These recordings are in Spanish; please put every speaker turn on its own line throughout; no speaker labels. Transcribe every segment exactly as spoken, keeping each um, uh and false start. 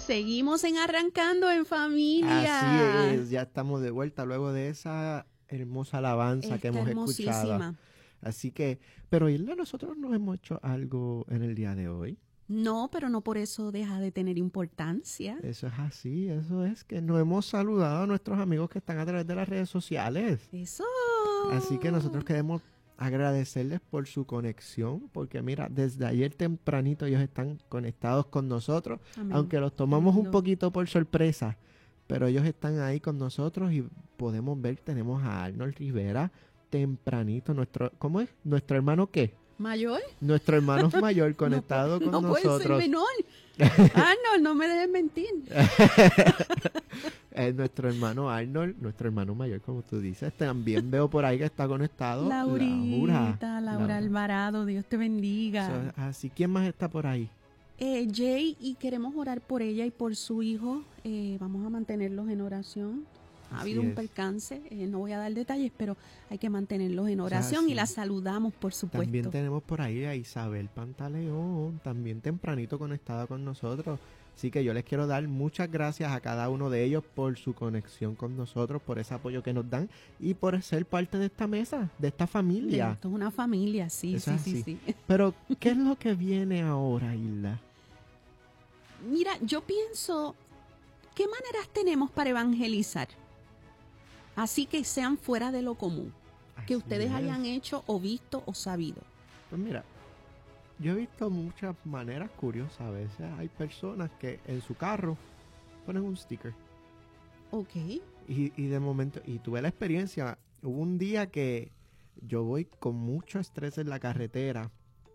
Seguimos en Arrancando en Familia.
Así es, ya estamos de vuelta luego de esa hermosa alabanza
Está
que hemos escuchado. Así que, pero Hilda, nosotros no hemos hecho algo en el día de hoy.
No, pero no por eso deja de tener importancia.
Eso es así, eso es que nos hemos saludado a nuestros amigos que están a través de las redes sociales.
Eso.
Así que nosotros queremos agradecerles por su conexión, porque mira, desde ayer tempranito ellos están conectados con nosotros, Amén. Aunque los tomamos un poquito por sorpresa, pero ellos están ahí con nosotros y podemos ver, tenemos a Arnold Rivera tempranito, nuestro, ¿cómo es? ¿Nuestro hermano qué?
¿Mayor?
Nuestro hermano mayor conectado
no,
con
no
nosotros.
No puede ser menor. Arnold, no me dejes mentir.
Es nuestro hermano Arnold, nuestro hermano mayor, como tú dices. También veo por ahí que está conectado.
Laurita,
Laura,
Laura Laura Alvarado, Dios te bendiga.
So, así, ¿quién más está por ahí?
Eh, Jay, y queremos orar por ella y por su hijo. Eh, vamos a mantenerlos en oración. Ha
Así
habido
es.
un percance, eh, no voy a dar detalles, pero hay que mantenerlos en oración, o sea, y la saludamos, por supuesto.
También tenemos por ahí a Isabel Pantaleón, también tempranito conectada con nosotros. Así que yo les quiero dar muchas gracias a cada uno de ellos por su conexión con nosotros, por ese apoyo que nos dan y por ser parte de esta mesa, de esta familia.
Esto es una familia, sí,
es
sí,
así.
sí, sí.
Pero, ¿qué es lo que viene ahora, Hilda?
Mira, yo pienso, ¿qué maneras tenemos para evangelizar? Así que sean fuera de lo común, Así que ustedes es. hayan hecho o visto o sabido.
Pues mira, yo he visto muchas maneras curiosas a veces. Hay personas que en su carro ponen un sticker.
Ok.
Y, y de momento, y tuve la experiencia, hubo un día que yo voy con mucho estrés en la carretera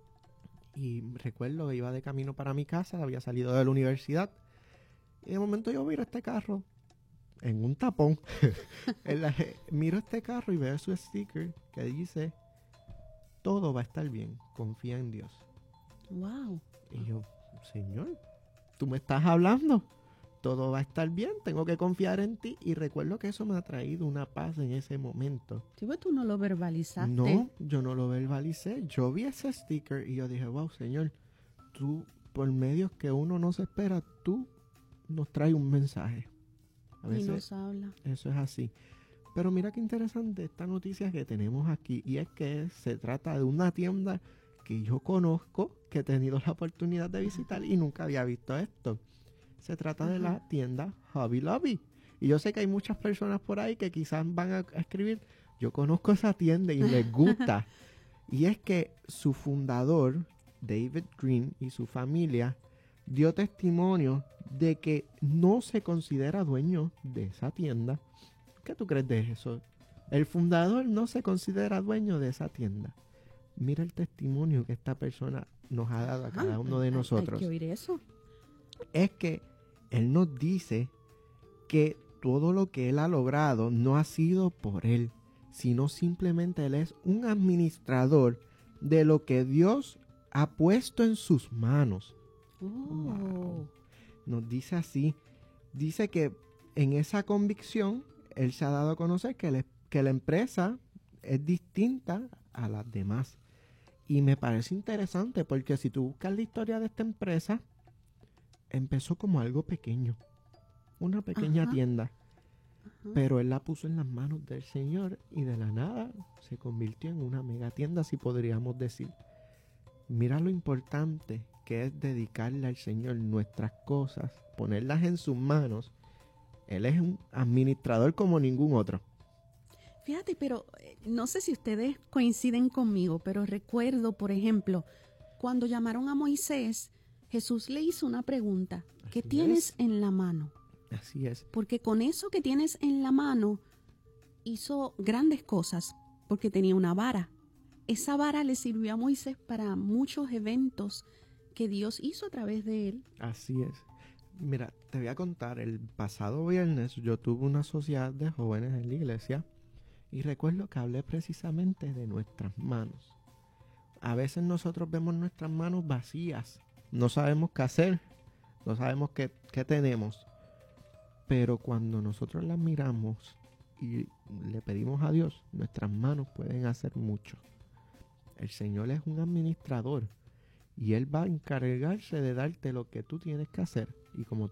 y recuerdo que iba de camino para mi casa, había salido de la universidad y de momento yo miro este carro en un tapón. en la, miro este carro y veo su sticker que dice: todo va a estar bien, confía en Dios.
Wow.
Y yo, Señor, tú me estás hablando, todo va a estar bien, tengo que confiar en ti. Y recuerdo que eso me ha traído una paz en ese momento.
Sí, pues tú no lo verbalizaste.
No, yo no lo verbalicé. Yo vi ese sticker y yo dije: wow, Señor, tú, por medios que uno no se espera, tú nos traes un mensaje. A veces
y nos habla.
Eso es así. Pero mira qué interesante esta noticia que tenemos aquí. Y es que se trata de una tienda que yo conozco, que he tenido la oportunidad de visitar y nunca había visto esto. Se trata Ajá. de la tienda Hobby Lobby. Y yo sé que hay muchas personas por ahí que quizás van a escribir: yo conozco esa tienda y les gusta. Y es que su fundador, David Green, y su familia dio testimonio de que no se considera dueño de esa tienda. ¿Qué tú crees de eso? El fundador no se considera dueño de esa tienda. Mira el testimonio que esta persona nos ha dado a cada uno de nosotros.
Hay que oír eso.
Es que él nos dice que todo lo que él ha logrado no ha sido por él, sino simplemente él es un administrador de lo que Dios ha puesto en sus manos.
Oh.
Wow. Nos dice así, dice que en esa convicción él se ha dado a conocer que, le, que la empresa es distinta a las demás. Y me parece interesante porque si tú buscas la historia de esta empresa, empezó como algo pequeño, una pequeña Ajá. tienda, Ajá. pero él la puso en las manos del Señor y de la nada se convirtió en una mega tienda, si podríamos decir. Mira lo importante que es dedicarle al Señor nuestras cosas, ponerlas en sus manos. Él es un administrador como ningún otro.
Fíjate, pero eh, no sé si ustedes coinciden conmigo, pero recuerdo, por ejemplo, cuando llamaron a Moisés, Jesús le hizo una pregunta: ¿qué Así tienes es. en la mano?
Así es.
Porque con eso que tienes en la mano hizo grandes cosas, porque tenía una vara. Esa vara le sirvió a Moisés para muchos eventos que Dios hizo a través de él.
Así es. Mira, te voy a contar, el pasado viernes yo tuve una sociedad de jóvenes en la iglesia y recuerdo que hablé precisamente de nuestras manos. A veces nosotros vemos nuestras manos vacías, no sabemos qué hacer, no sabemos qué, qué tenemos, pero cuando nosotros las miramos y le pedimos a Dios, nuestras manos pueden hacer mucho. El Señor es un administrador y Él va a encargarse de darte lo que tú tienes que hacer. Y como